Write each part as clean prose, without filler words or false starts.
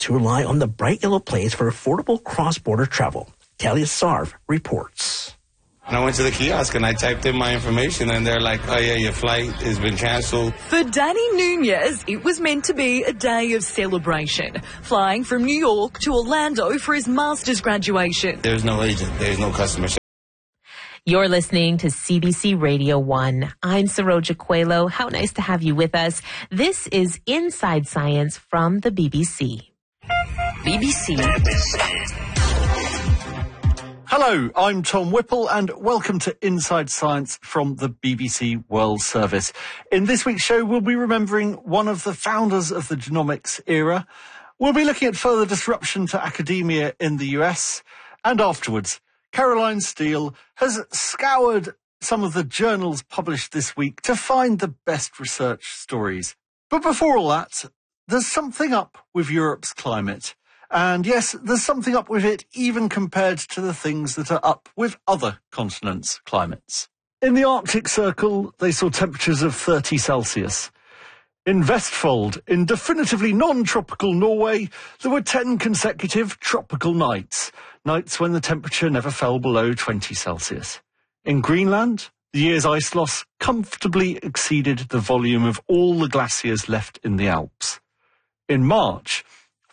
to rely on the bright yellow plates for affordable cross-border travel. Talia Sarv reports. And I went to the kiosk and I typed in my information and they're like, oh yeah, your flight has been cancelled. For Danny Nunez, it was meant to be a day of celebration, flying from New York to Orlando for his master's graduation. There's no agent, there's no customer service. You're listening to CBC Radio 1. I'm Saroja Coelho. How nice to have you with us. This is Inside Science from the BBC. BBC. Hello, I'm Tom Whipple and welcome to Inside Science from the BBC World Service. In this week's show, we'll be remembering one of the founders of the genomics era. We'll be looking at further disruption to academia in the US. And afterwards, Caroline Steele has scoured some of the journals published this week to find the best research stories. But before all that, there's something up with Europe's climate. And yes, there's something up with it even compared to the things that are up with other continents' climates. In the Arctic Circle, they saw temperatures of 30 Celsius. In Vestfold, in definitively non-tropical Norway, there were 10 consecutive tropical nights when the temperature never fell below 20 Celsius. In Greenland, the year's ice loss comfortably exceeded the volume of all the glaciers left in the Alps. In March,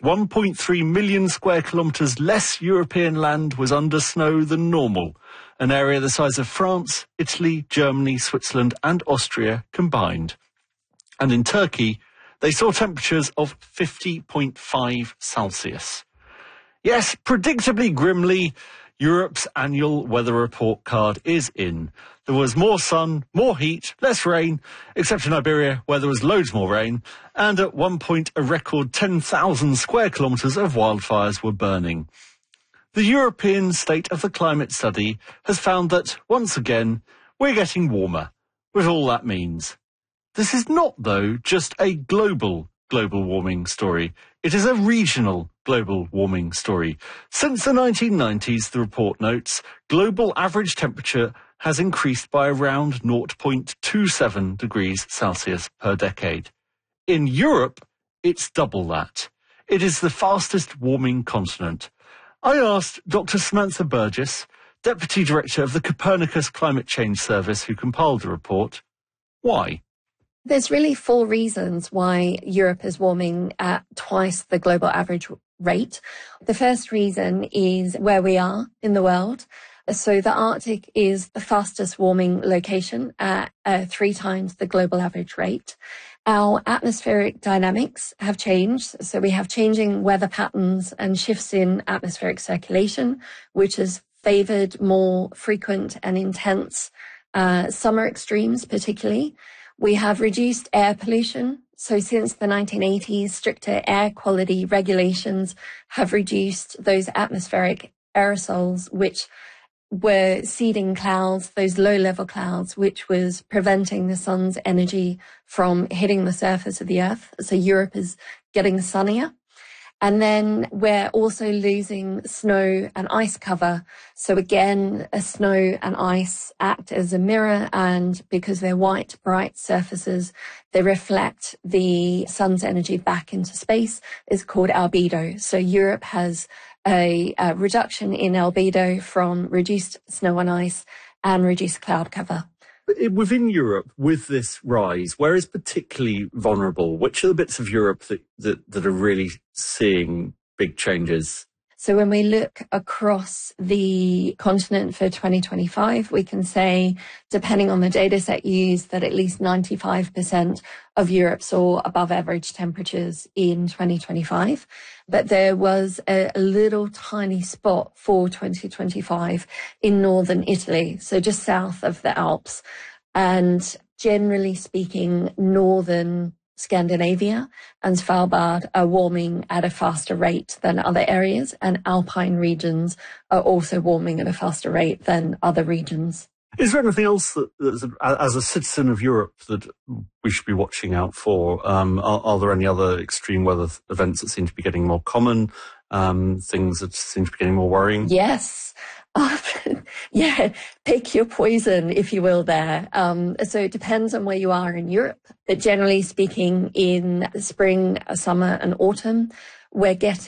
1.3 million square kilometres less European land was under snow than normal, an area the size of France, Italy, Germany, Switzerland and Austria combined. And in Turkey, they saw temperatures of 50.5 Celsius. Yes, predictably grimly, Europe's annual weather report card is in. There was more sun, more heat, less rain, except in Iberia where there was loads more rain, and at one point a record 10,000 square kilometres of wildfires were burning. The European State of the Climate Study has found that, once again, we're getting warmer, with all that means. This is not, though, just a global warming story. It is a regional global warming story. Since the 1990s, the report notes, global average temperature has increased by around 0.27 degrees Celsius per decade. In Europe, it's double that. It is the fastest warming continent. I asked Dr. Samantha Burgess, Deputy Director of the Copernicus Climate Change Service, who compiled the report, why? There's really 4 reasons why Europe is warming at twice the global average rate. The first reason is where we are in the world. So the Arctic is the fastest warming location at 3 times the global average rate. Our atmospheric dynamics have changed. So we have changing weather patterns and shifts in atmospheric circulation, which has favoured more frequent and intense summer extremes particularly. We have reduced air pollution. So since the 1980s, stricter air quality regulations have reduced those atmospheric aerosols, which were seeding clouds, those low-level clouds, which was preventing the sun's energy from hitting the surface of the earth. So Europe is getting sunnier. And then we're also losing snow and ice cover. So again, snow and ice act as a mirror, and because they're white, bright surfaces, they reflect the sun's energy back into space. It's called albedo. So Europe has a reduction in albedo from reduced snow and ice and reduced cloud cover. Within Europe, with this rise, where is particularly vulnerable? Which are the bits of Europe that are really seeing big changes? So when we look across the continent for 2025, we can say, depending on the data set used, that at least 95% of Europe saw above average temperatures in 2025. But there was a little tiny spot for 2025 in northern Italy, so just south of the Alps. And generally speaking, northern Scandinavia and Svalbard are warming at a faster rate than other areas, and alpine regions are also warming at a faster rate than other regions. Is there anything else that, as a citizen of Europe, that we should be watching out for? Are there any other extreme weather events that seem to be getting more common? Things that seem to be getting more worrying? Yes. Yeah, pick your poison, if you will, there. So it depends on where you are in Europe. But generally speaking, in spring, summer and autumn, we're getting